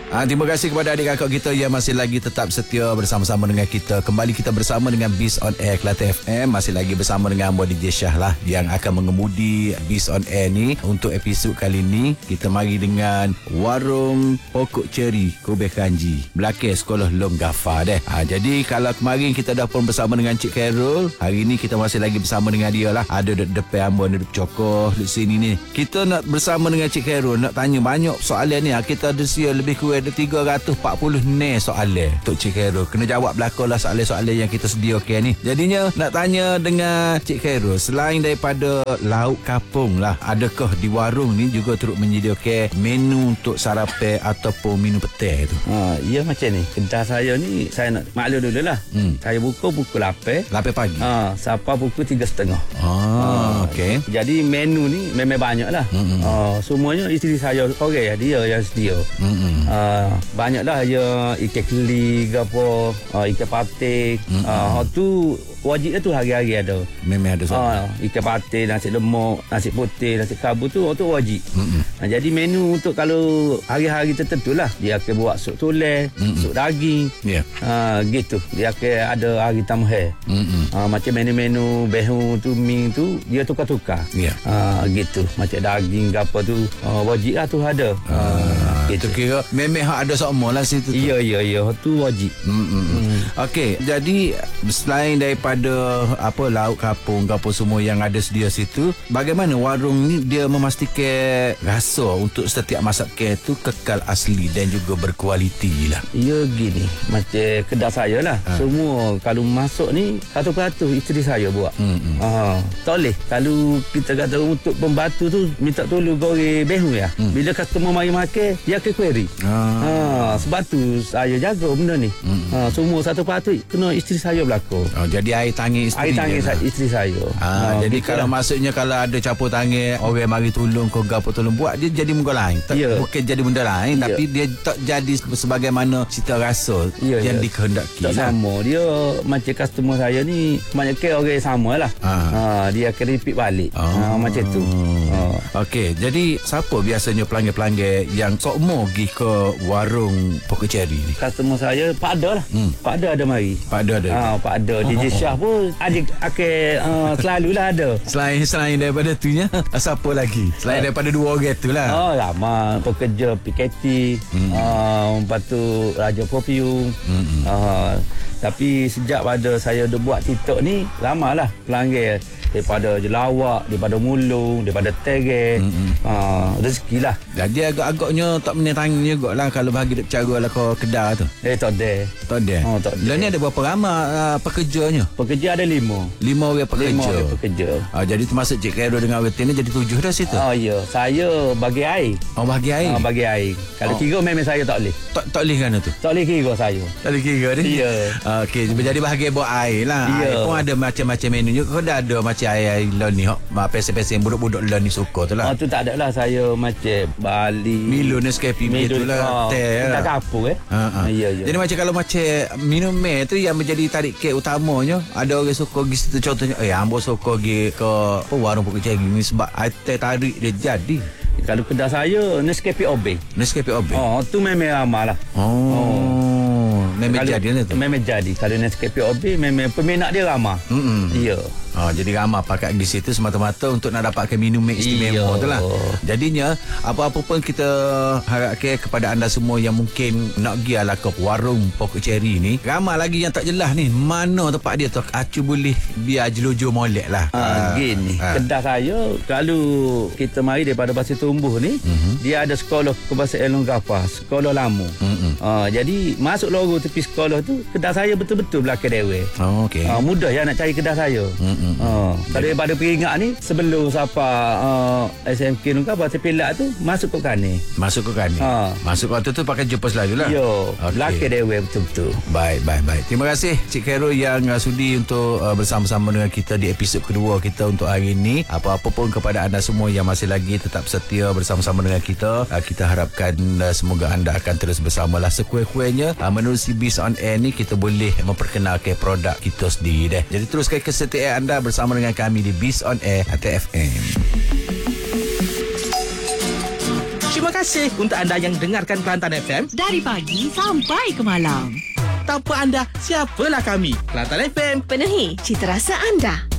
Terima kasih kepada adik kakak kita yang masih lagi tetap setia bersama-sama dengan kita. Kembali kita bersama dengan Biz on Air Kelantan FM. Masih lagi bersama dengan Abang DJ Syah lah yang akan mengemudi Biz on Air ni. Untuk episod kali ni kita mari dengan Warung Pokok Ceri Kobe Kanji belakang Sekolah Long Gafar deh. Jadi kalau kemarin kita dah pun bersama dengan Cik Carol, hari ni kita masih lagi bersama dengan dia lah. Ada depan Ambon, ada Cokoh di sini ni. Kita nak bersama dengan Cik Carol, nak tanya banyak soalan ni. Kita ada sia lebih kurang ada 340 soalan untuk Cik Carol. Kena jawab belakang lah soalan-soalan yang kita sediakan ni. Jadinya nak tanya dengan Cik Carol, selain daripada lauk kapung lah, adakah di warung ni juga turut menyediakan menu untuk sarapan ataupun minum petang tu? Ya macam ni. Kedai saya ni, saya nak maklum dulu lah. Saya buka pukul 8 pagi. Sampai pukul 3.30. Okey. Jadi menu ni memang banyak lah. Semuanya isteri saya orang dia yang sedia. Banyaklah ya ikan keli ke apa, ikan patik. Tu wajib tu hari-hari ada. Memang ada soal. Ikan patik, nasi lemak, nasi putih, nasi kabut tu wajib. Jadi menu untuk kalau hari-hari tertentu lah, dia akan buat sup tulang, sup daging. Gitu. Dia akan ada hari tambahan. Macam menu-menu behu tu, mie tu dia tukar-tukar. Gitu. Macam daging ke apa tu wajib lah tu ada. Itu kira memang ada semua lah situ. Ya. Tu wajib. Okey, jadi selain daripada lauk kapung apa semua yang ada sedia situ, bagaimana warung ni dia memastikan rasa untuk setiap masakan tu kekal asli dan juga berkualiti lah? Ya gini, macam kedai saya lah. Semua kalau masuk ni 100% isteri saya buat. Tak boleh kalau kita kata untuk pembantu tu minta tolong goreng behu ya. Bila customer mari makan, dia akan query. Sebab tu saya jaga benda ni. Semua 1% kena isteri saya berlaku. Jadi air tangan isteri. Air tangan isteri saya. Jadi kalau maksudnya kalau ada campur tangan orang mari tolong kau gapo tolong buat, dia jadi benda lain. Bukan jadi benda lain, tapi dia tak jadi sebagaimana cita rasa yang dikehendaki. Tak sama. Dia macam customer saya ni kebanyakan orang sama lah. Dia akan repeat balik. Macam tu. Okey, jadi siapa biasanya pelanggan-pelanggan yang sokmo pergi ke warung Pokok Ceri ni? Customer saya Pak Ada lah. Pak Ada ada mari. Pak Ada ada. Pak Ada. DJ Syah pun adik selalulah ada. Selain daripada tu nya, siapa lagi? Selain daripada dua orang tu lah. Lama pekerja PKT. Lepas tu Raja Perfume. Tapi sejak pada saya dah buat TikTok ni, lamalah pelanggan daripada Jelawak, daripada Mulung, daripada Tereng. Rezeki lah. Jadi agak-agaknya tak menentangi juga lah kalau bagi cara lah ke kedai tu. Tak ada. Tak ada. Dan ni ada berapa ramai pekerjanya? Pekerja ada 5 orang pekerja. 5 orang pekerja. Jadi termasuk Cik Carol dengan orang ni jadi 7 dah situ? Ya. Saya bagi air. Bagi air? Bagi air. Kalau kira memang saya tak boleh. Tak boleh kan tu? Tak boleh kira saya. Tak boleh kira ni? Ya. Okey, jadi bahagian buat air lah. Air pun ada macam-macam menu. Kau dah ada macam air lon ni, pesen-pesen budak-budak lon ni suka tu lah. Tu tak ada lah. Saya macam Bali, Milo, Nescafe begitu lah. Tak kapur Ya. Jadi macam kalau macam minum meh tu yang menjadi tarik kek utamanya, ada orang suka pergi situ contohnya, ambo suka pergi ke warung Pokok Ceri ni sebab air tarik dia jadi. Kalau kedai saya Nescafe Obey. Tu memang ramai lah. Memang jadi tu. Memang jadi. Kalau Nescafe Obey memang peminat dia ramai. Ya. Jadi ramai pakai di situ semata-mata untuk nak dapatkan minum istimewa tu lah. Jadinya apa-apa pun kita harapkan kepada anda semua yang mungkin nak pergi lah ke warung Pokok Ceri ni, ramai lagi yang tak jelas ni mana tempat dia tu. Acu boleh biar jelujur molek lah. Gini, kedai saya kalau kita mari daripada Pasir Tumbuh ni, dia ada sekolah Kebangsaan Long Gafar, sekolah lama. Jadi masuk logo tepi sekolah tu, kedai saya betul-betul belakang dewe. Okey. Mudah ya nak cari kedai saya. Daripada Peringat ni, sebelum siapa SMK Long Gafar Sepilat tu, masuk ke Kani. Masuk waktu tu pakai jumpa selalu lah. Belakang dewe betul-betul. Baik. Terima kasih Cik Carol yang sudi untuk bersama-sama dengan kita di episod kedua kita untuk hari ini. Apa-apa pun kepada anda semua yang masih lagi tetap setia bersama-sama dengan kita, kita harapkan semoga anda akan terus bersamalah. Sekuat-kuatnya menerusi Biz on Air ni, kita boleh memperkenalkan produk kita sendiri deh. Jadi teruskan kesetiaan anda bersama dengan kami di Biz on Air Kelantan FM. Terima kasih untuk anda yang dengarkan Kelantan FM. Dari pagi sampai ke malam. Tanpa anda, siapalah kami? Kelantan FM. Penuhi cita rasa anda.